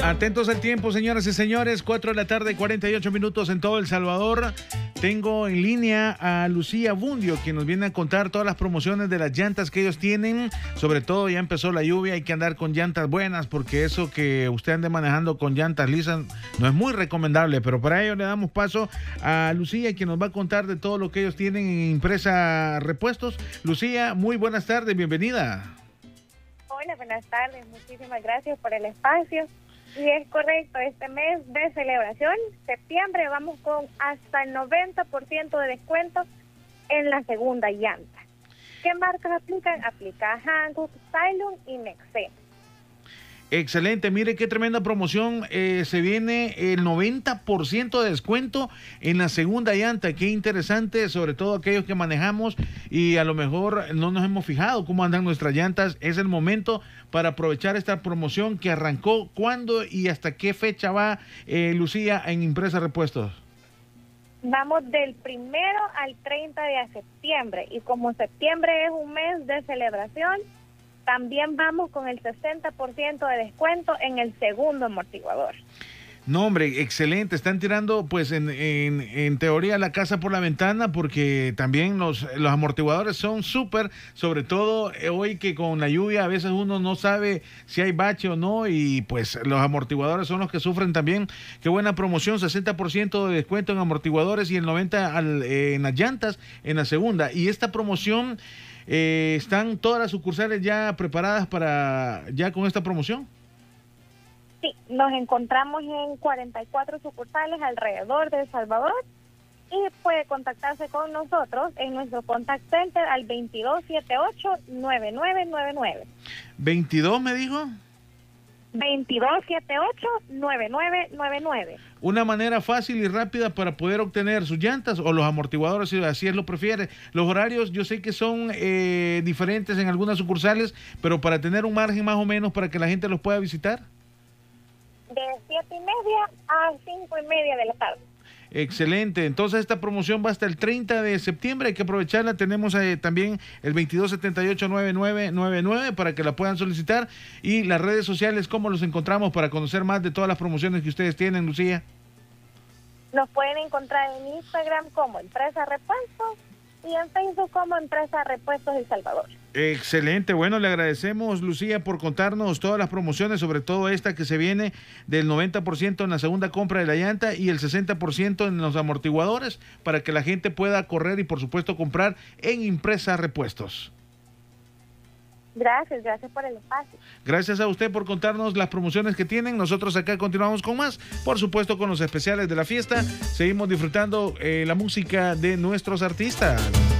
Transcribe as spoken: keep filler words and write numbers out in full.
Atentos al tiempo, señoras y señores, cuatro de la tarde, cuarenta y ocho minutos en todo El Salvador. Tengo en línea a Lucía Bundio, quien nos viene a contar todas las promociones de las llantas que ellos tienen. Sobre todo, ya empezó la lluvia, hay que andar con llantas buenas, porque eso que usted ande manejando con llantas lisas no es muy recomendable. Pero para ello le damos paso a Lucía, quien nos va a contar de todo lo que ellos tienen en Impresa Repuestos. Lucía, muy buenas tardes, bienvenida. Hola, buenas tardes, muchísimas gracias por el espacio. Y es correcto, este mes de celebración, septiembre, vamos con hasta el noventa por ciento de descuento en la segunda llanta. ¿Qué marcas aplican? Aplica Hankook, Cylon y Nexen. Excelente, mire qué tremenda promoción, eh, se viene el noventa por ciento de descuento en la segunda llanta, qué interesante, sobre todo aquellos que manejamos y a lo mejor no nos hemos fijado cómo andan nuestras llantas. Es el momento para aprovechar esta promoción que arrancó. ¿Cuándo y hasta qué fecha va, eh, Lucía, en Impresa Repuestos? Vamos del primero al treinta de septiembre, y como septiembre es un mes de celebración, también vamos con el sesenta por ciento de descuento en el segundo amortiguador. No, hombre, excelente. Están tirando, pues, en, en, en teoría la casa por la ventana, porque también los, los amortiguadores son súper, sobre todo eh, hoy que con la lluvia a veces uno no sabe si hay bache o no, y pues los amortiguadores son los que sufren también. Qué buena promoción, sesenta por ciento de descuento en amortiguadores y el noventa por ciento al, eh, en las llantas en la segunda. Y esta promoción, eh, ¿están todas las sucursales ya preparadas para ya con esta promoción? Sí, nos encontramos en cuarenta y cuatro sucursales alrededor de El Salvador, y puede contactarse con nosotros en nuestro contact center al veintidós setenta y ocho, noventa y nueve noventa y nueve. ¿veintidós me dijo? veintidós setenta y ocho, noventa y nueve noventa y nueve. Una manera fácil y rápida para poder obtener sus llantas o los amortiguadores, si así es lo prefiere. Los horarios yo sé que son eh, diferentes en algunas sucursales, pero para tener un margen más o menos para que la gente los pueda visitar. De siete y media a cinco y media de la tarde. Excelente, entonces esta promoción va hasta el treinta de septiembre, hay que aprovecharla. Tenemos eh, también el veintidós setenta y ocho, noventa y nueve noventa y nueve para que la puedan solicitar. Y las redes sociales, ¿cómo los encontramos para conocer más de todas las promociones que ustedes tienen, Lucía? Nos pueden encontrar en Instagram como Impresa Repuestos y en Facebook como Impresa Repuestos El Salvador. Excelente, bueno, le agradecemos, Lucía, por contarnos todas las promociones, sobre todo esta que se viene del noventa por ciento en la segunda compra de la llanta y el sesenta por ciento en los amortiguadores, para que la gente pueda correr y por supuesto comprar en Impresa Repuestos. Gracias, gracias por el espacio. Gracias a usted por contarnos las promociones que tienen. Nosotros acá continuamos con más, por supuesto con los especiales de la fiesta. Seguimos disfrutando eh, la música de nuestros artistas.